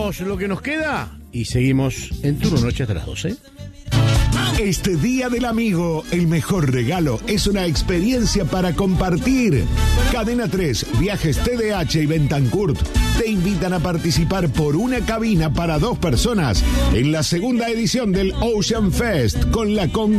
Vamos lo que nos queda y seguimos en Turno Noche hasta las 12. Este Día del Amigo, el mejor regalo es una experiencia para compartir. Cadena 3, Viajes TDH y Bentancourt te invitan a participar por una cabina para 2 personas en la segunda edición del Ocean Fest con la